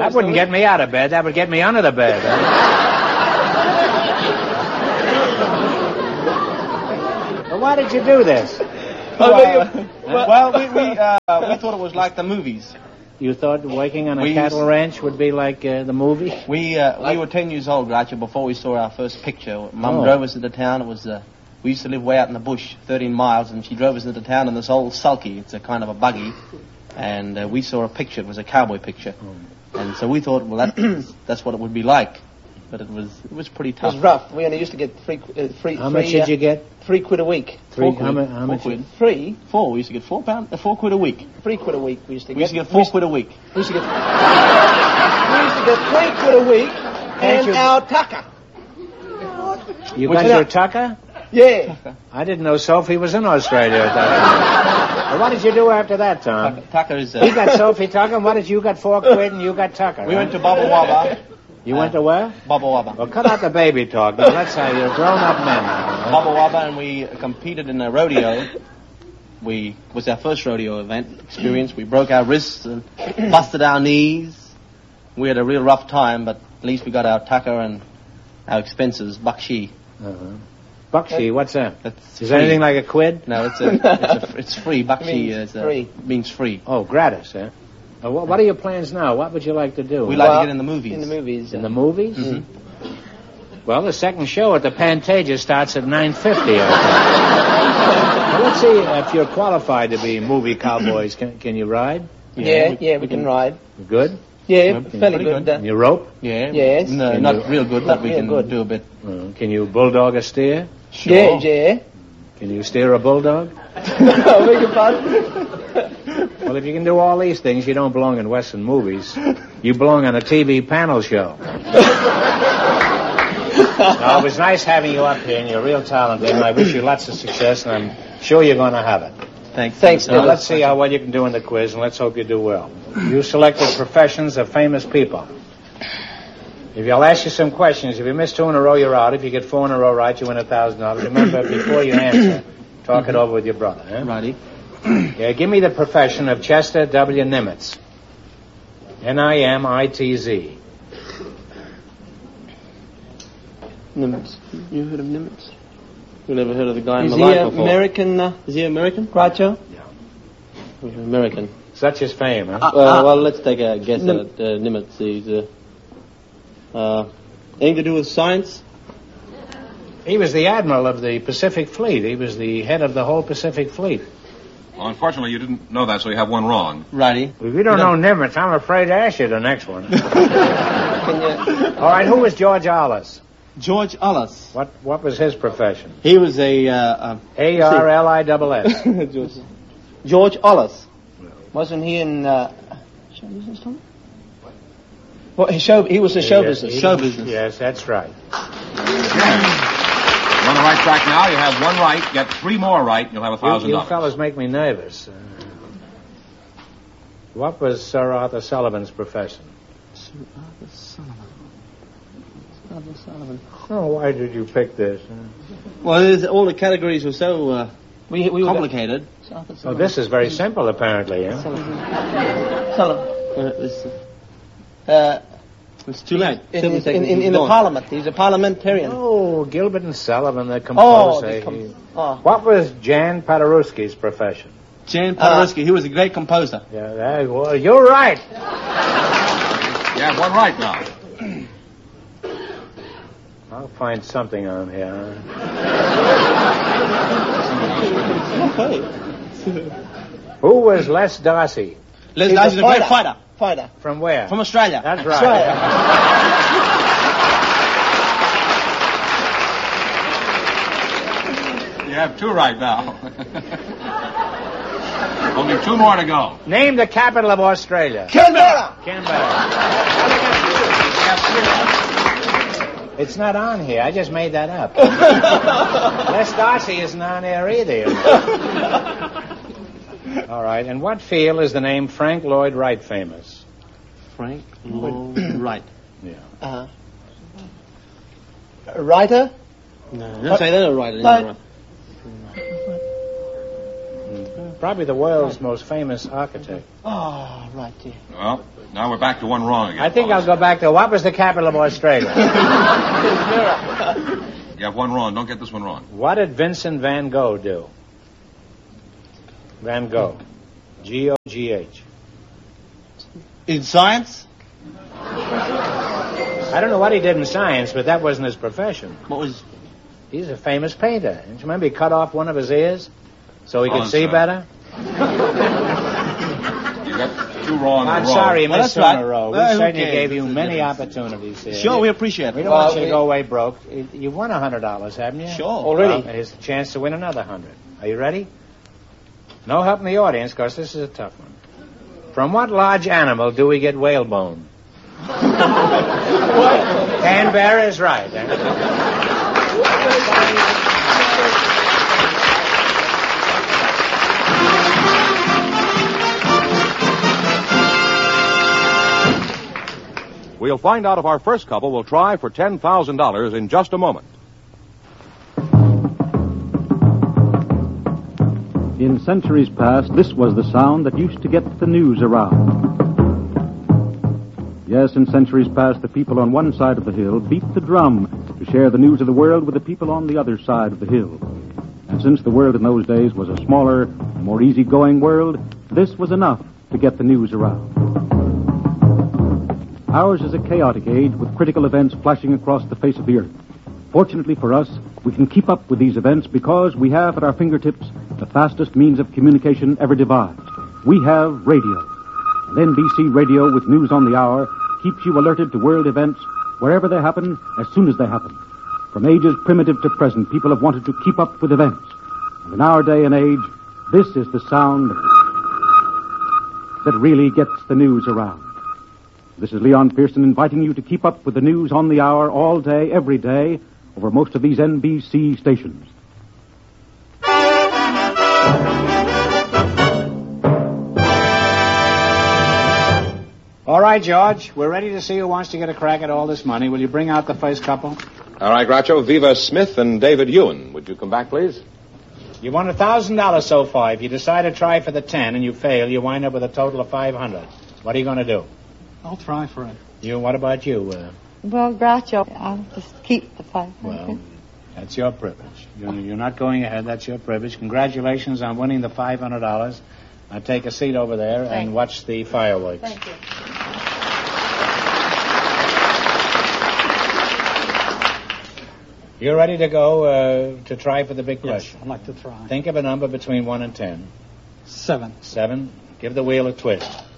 That wouldn't get me out of bed. That would get me under the bed. Well, why did you do this? Well, we thought it was like the movies. You thought working on a cattle ranch would be like the movie? We were 10 years old, Groucho, before we saw our first picture. Mum drove us into town. It was we used to live way out in the bush, 13 miles, and she drove us into town in this old sulky. It's a kind of a buggy. And we saw a picture. It was a cowboy picture. And so we thought, well, that's what it would be like. But it was pretty tough. It was rough. We only used to get free. How much did you get? £3 a week. How much? Free. We used to get £4 a week. £3 a week. We used to get £4 a week. We used to get £3 a week and our tucker. You got your tucker? Yeah. I didn't know Sophie was in Australia at that time. Well, what did you do after that, Tom? Tucker is... He got Sophie Tucker, and what did you got? £4 and you got Tucker. We went to Bubba Wubba. You went to where? Bubba Wubba. Well, cut out the baby talk. Now, let's say you're grown-up men now. Bubba Wubba, and we competed in a rodeo. It was our first rodeo event experience. We broke our wrists and busted our knees. We had a real rough time, but at least we got our tucker and our expenses, bakshi. Bakshi, what's that? Is that anything like a quid? No, it's free. Bakshi means free. Oh, gratis, eh? What are your plans now? What would you like to do? We'd like to get in the movies. In the movies. In the movies? Mm-hmm. Well, the second show at the Pantages starts at 9:50. Well, let's see if you're qualified to be movie cowboys. Can you ride? Yeah, we can ride. Good? Yeah, fairly good. Can you rope? Yeah. Yes. No, not real good, but we can do a bit. Can you bulldog a steer? Sure. Yeah. Can you steer a bulldog? No, beg your pardon? Well, if you can do all these things, you don't belong in Western movies. You belong on a TV panel show. No, it was nice having you up here, and you're real talented, and I wish you lots of success, and I'm sure you're going to have it. Thanks. Now, let's see how well you can do in the quiz, and let's hope you do well. You selected professions of famous people. If I'll ask you some questions, if you miss 2 in a row, you're out. If you get 4 in a row right, you win $1,000. Remember, before you answer, talk it over with your brother. Eh? Righty. Yeah, give me the profession of Chester W. Nimitz. Nimitz. Nimitz. You heard of Nimitz? You never heard of the guy in the light before? Is he American? Groucho? Yeah. American. Such is fame, huh? Well, let's take a guess at Nimitz. He's anything to do with science? He was the admiral of the Pacific Fleet. He was the head of the whole Pacific Fleet. Well, unfortunately, you didn't know that, so you have one wrong. Righty. If you don't know Nimitz, I'm afraid to ask you the next one. All right, who was George Arliss? George Arliss. What was his profession? He was A-R-L-I-S-S. George Arliss. Wasn't he in... show business, Tom? Well, he was in show business. Show business. Yes, that's right. You're on the right track now. You have 1 right. Get 3 more right, and you'll have $1,000. You fellas make me nervous. What was Sir Arthur Sullivan's profession? Sir Arthur Sullivan. Oh, why did you pick this? Well, all the categories were so complicated. Oh, this is very simple, apparently. Eh? Sullivan. It's too late. In the Parliament. He's a parliamentarian. Oh, Gilbert and Sullivan, the composer. What was Jan Paderewski's profession? Jan Paderewski. He was a great composer. Yeah, well, you're right. You have 1 right now. I'll find something on here. Who was Les Darcy? Les Darcy is a great fighter. From where? From Australia. That's right. You have 2 right now. Only 2 more to go. Name the capital of Australia. Canberra. It's not on here. I just made that up. Les Darcy isn't on there either. All right. In what field is the name Frank Lloyd Wright famous? Frank Lloyd Wright. Yeah. Writer? No, don't say that a writer. probably the world's most famous architect. Oh, right there. Well, now we're back to one wrong again. I think I'll go back to what was the capital of Australia? You have one wrong. Don't get this one wrong. What did Vincent van Gogh do? Van Gogh. G-O-G-H. In science? I don't know what he did in science, but that wasn't his profession. What was... He's a famous painter. Don't you remember he cut off one of his ears so he could see sir. better? You got two wrong in a I'm row. sorry, Well, Miss that's right. Sonoro. We Well, who certainly cares? gave you It's a many difference. opportunities here. Sure, we appreciate We it. don't want you to go away broke. You won $100, haven't you? Sure. Already. Well, here's a chance to win another 100. Are you ready? No help in the audience, because this is a tough one. From what large animal do we get whalebone? Canberra is right. We'll find out if our first couple will try for $10,000 in just a moment. In centuries past, this was the sound that used to get the news around. Yes, in centuries past, the people on one side of the hill beat the drum to share the news of the world with the people on the other side of the hill. And since the world in those days was a smaller, more easygoing world, this was enough to get the news around. Ours is a chaotic age with critical events flashing across the face of the earth. Fortunately for us, we can keep up with these events because we have at our fingertips the fastest means of communication ever devised. We have radio. And NBC Radio, with news on the hour, keeps you alerted to world events wherever they happen, as soon as they happen. From ages primitive to present, people have wanted to keep up with events. And in our day and age, this is the sound that really gets the news around. This is Leon Pearson inviting you to keep up with the news on the hour all day, every day, over most of these NBC stations. All right, George, we're ready to see who wants to get a crack at all this money. Will you bring out the first couple? All right, Groucho. Viva Smith and David Ewan. Would you come back, please? You won $1,000 so far. If you decide to try for the 10 and you fail, you wind up with a total of 500. What are you going to do? I'll try for it. You, what about you? Well, Groucho, I'll just keep the 500. Well, that's your privilege. You're not going ahead. That's your privilege. Congratulations on winning the $500. Now take a seat over there and watch the fireworks. Thank you. You're ready to go to try for the big question? I'd like to try. Think of a number between 1 and 10. 7. 7. Give the wheel a twist.